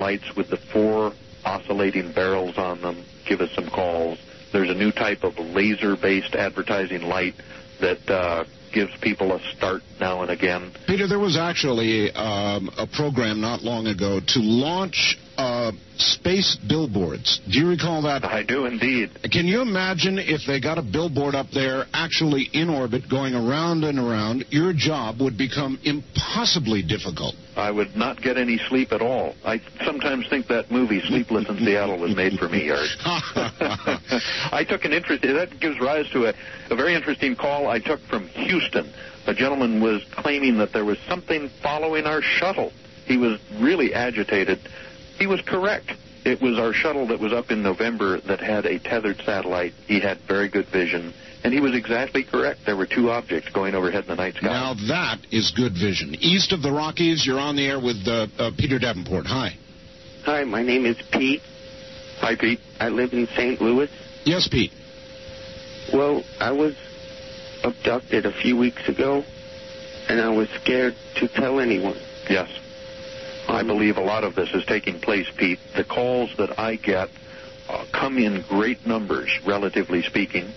lights with the 4 oscillating barrels on them, give us some calls. There's a new type of laser-based advertising light that gives people a start now and again. Peter, there was actually a program not long ago to launch space billboards. Do you recall that? I do indeed. Can you imagine if they got a billboard up there actually in orbit going around and around? Your job would become impossibly difficult. I would not get any sleep at all. I sometimes think that movie, Sleepless in Seattle, was made for me, Art. I took an interest. That gives rise to a very interesting call I took from Houston. A gentleman was claiming that there was something following our shuttle. He was really agitated. He was correct. It was our shuttle that was up in November that had a tethered satellite. He had very good vision, and he was exactly correct. There were 2 objects going overhead in the night sky. Now that is good vision. East of the Rockies, you're on the air with Peter Davenport. Hi. Hi, my name is Pete. Hi, Pete. I live in St. Louis. Yes, Pete. Well, I was abducted a few weeks ago, and I was scared to tell anyone. Yes. I believe a lot of this is taking place, Pete. The calls that I get come in great numbers, relatively speaking.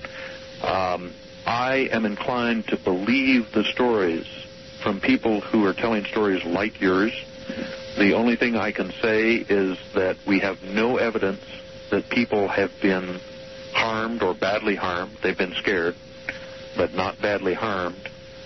I am inclined to believe the stories from people who are telling stories like yours. The only thing I can say is that we have no evidence that people have been harmed or badly harmed. They've been scared, but not badly harmed.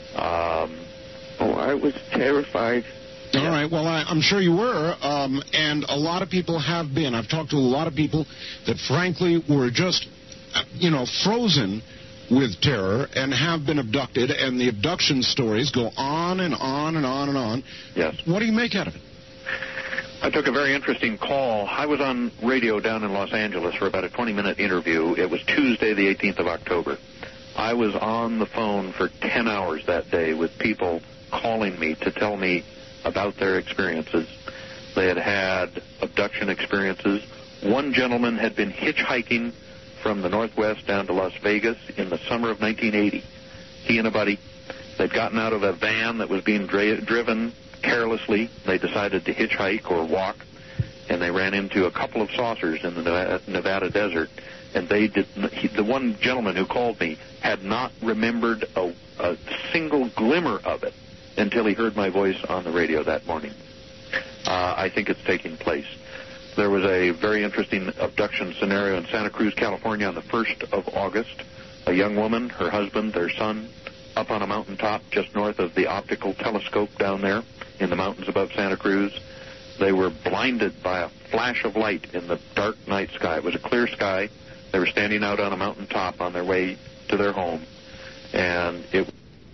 I was terrified. All right. Well, I'm sure you were, and a lot of people have been. I've talked to a lot of people that, frankly, were just, frozen with terror and have been abducted, and the abduction stories go on and on and on and on. Yes. What do you make out of it? I took a very interesting call. I was on radio down in Los Angeles for about a 20-minute interview. It was Tuesday, the 18th of October. I was on the phone for 10 hours that day with people calling me to tell me about their experiences. They had had abduction experiences. One gentleman had been hitchhiking from the Northwest down to Las Vegas in the summer of 1980. He and a buddy, they'd gotten out of a van that was being driven carelessly. They decided to hitchhike or walk, and they ran into a couple of saucers in the Nevada desert. And the one gentleman who called me had not remembered a single glimmer of it until he heard my voice on the radio that morning. I think it's taking place. There was a very interesting abduction scenario in Santa Cruz, California on the 1st of August. A young woman, her husband, their son, up on a mountaintop just north of the optical telescope down there in the mountains above Santa Cruz. They were blinded by a flash of light in the dark night sky. It was a clear sky. They were standing out on a mountaintop on their way to their home, and it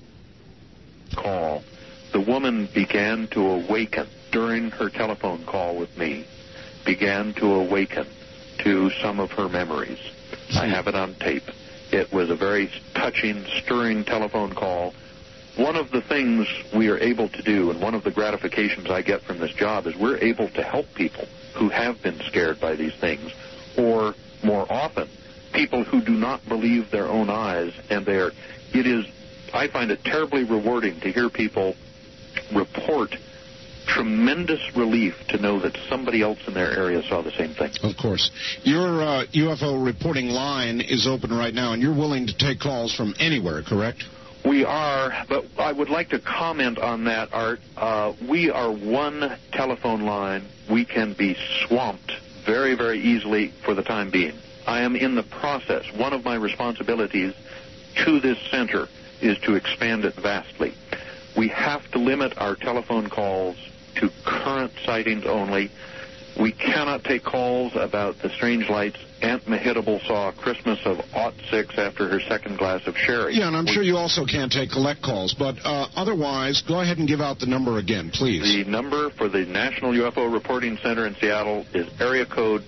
call. The woman began to awaken during her telephone call with me, began to awaken to some of her memories. I have it on tape. It was a very touching, stirring telephone call. One of the things we are able to do, and one of the gratifications I get from this job, is we're able to help people who have been scared by these things, or more often, people who do not believe their own eyes, and I find it terribly rewarding to hear people report tremendous relief to know that somebody else in their area saw the same thing. Of course. Your UFO reporting line is open right now, and you're willing to take calls from anywhere, correct? We are, but I would like to comment on that, Art. We are one telephone line. We can be swamped very, very easily for the time being. I am in the process. One of my responsibilities to this center is to expand it vastly. We have to limit our telephone calls to current sightings only. We cannot take calls about the strange lights Aunt Mehitable saw Christmas of '06 after her second glass of sherry. Yeah, and I'm sure you also can't take collect calls, but otherwise, go ahead and give out the number again, please. The number for the National UFO Reporting Center in Seattle is area code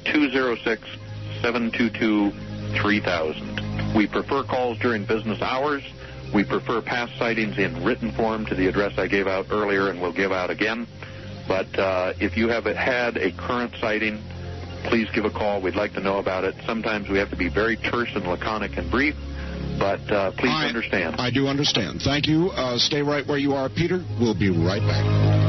206-722-3000. We prefer calls during business hours. We prefer past sightings in written form to the address I gave out earlier and will give out again. But if you have had a current sighting, please give a call. We'd like to know about it. Sometimes we have to be very terse and laconic and brief, but please understand. I do understand. Thank you. Stay right where you are, Peter. We'll be right back.